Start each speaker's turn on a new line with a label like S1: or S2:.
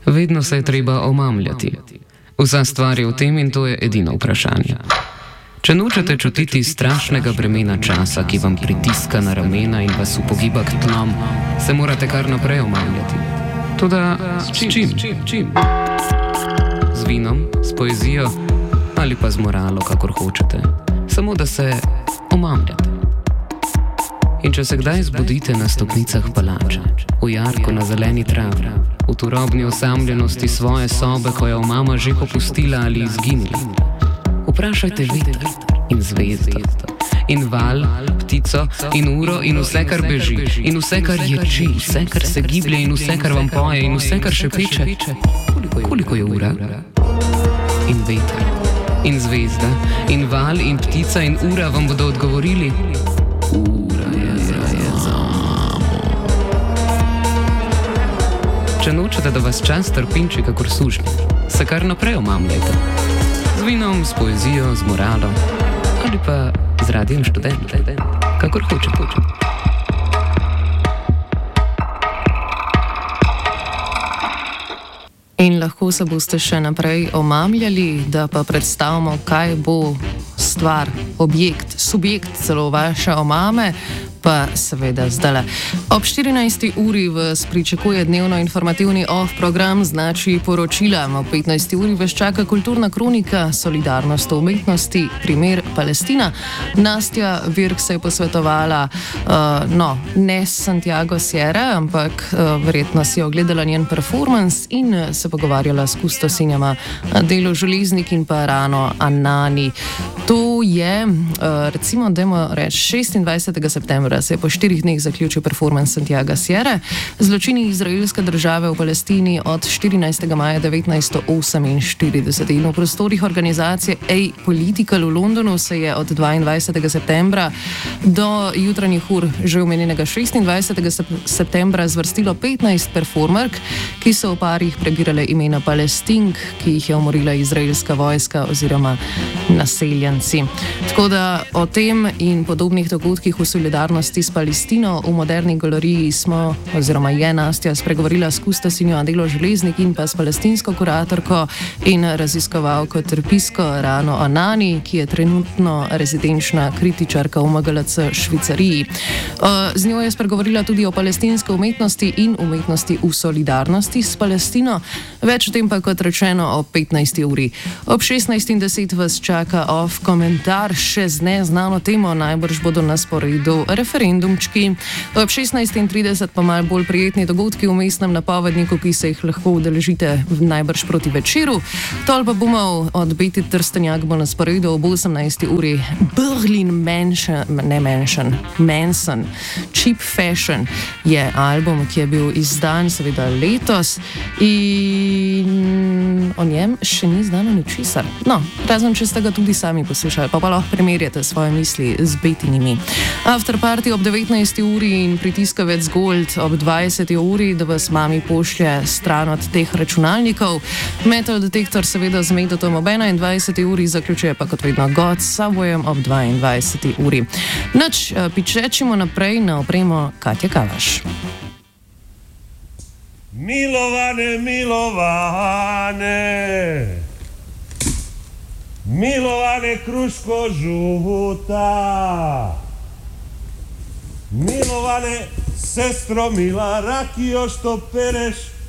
S1: Vedno se je treba omamljati. Vsa stvar je v tem in to je edino vprašanje. Če nočete čutiti strašnega bremena časa, ki vam pritiska na ramena in vas upogiba k tlom, se morate kar naprej omamljati. Toda s čim? Z vinom, s poezijo ali pa z moralo, kakor hočete. Samo da se omamljate. In če se kdaj zbudite na stopnicah palače, v jarku na zeleni travi, v turobni osamljenosti svoje sobe, ko je mama že popustila ali izginila, vprašajte veter in zvezdo in val, ptico in uro in vse, kar beži in vse, kar ječi, vse, kar se giblje in vse, kar vam poje in vse, kar še peče. Koliko je ura? In veter in zvezda in val in ptica in ura vam bodo odgovorili: ura je za mamo. Če nočete, da vas čas trpinči kakor sužnji, se kar naprej omamljajte. Z vinom, s poezijo, z moralo ali pa z radijem Študent, kakor hočete.
S2: In lahko se boste še naprej omamljali, da pa predstavimo, kaj bo stvar, objekt, subjekt celo vaše omame, pa seveda zdajle. Ob 14. uri vas pričakuje dnevno informativni off program Znači poročila. Ob 15. uri vas čaka kulturna kronika Solidarnost v umetnosti, primer Palestina. Nastja Virk se je posvetovala, ne s Santiago Sierra, ampak verjetno si je ogledala njen performance in se pogovarjala s kustosinjama Delo Železnik in pa Rano Anani. To je, recimo, dajmo reči, 26. septembra se je po 4 dneh zaključil performance Santiaga Sierra. Zločini izraelske države v Palestini od 14. maja 1948 in v prostorih organizacije A-Political v Londonu se je od 22. septembra do jutranjih ur že omenjenega 26. septembra zvrstilo 15 performerk, ki so v parih prebirale imena Palestink, ki jih je umorila izraelska vojska oziroma naseljenci. Tako da o tem in podobnih dogodkih v solidarnosti s Palestino v Moderni galeriji smo, oziroma je Nastja spregovorila s kustosinjo Adelo Železnik in pa s palestinsko kuratorko in raziskovalko terpisko Rano Anani, ki je trenutno rezidenčna kritičarka v MGLC Švicariji. Z njo je spregovorila tudi o palestinski umetnosti in umetnosti v solidarnosti s Palestino. Več o tem pa, kot rečeno, ob 15. uri. Ob 16:10 vas čaka off komentar še z neznano temo, najbrž bodo na sporedu referendumčki. Ob 16:30 pa malo bolj prijetni dogodki v mestnem napovedniku, ki se jih lahko udeležite najbrž proti večeru. Tol pa bomo od Beti Trstenjak bo na sporedu ob 18. uri Berlin Manson. Cheap Fashion je album, ki je bil izdan seveda letos in o njem še ni znano ničesar. No, razen če ste ga tudi sami poslušali, pa lahko primerjate svoje misli z Betinimi. Afterparty ob 19. uri in pritiskavec Gold ob 20. uri, da vas mami pošlje stran od teh računalnikov. Metal Detektor seveda z Metotom ob 21. uri, zaključuje pa kot vedno God s Subwayem ob 22. uri. Nič, pičečimo naprej na opremo Katja Kavaš.
S3: Milovane, Milovane kruško žuta, Milovane sestro mila, rakio što pereš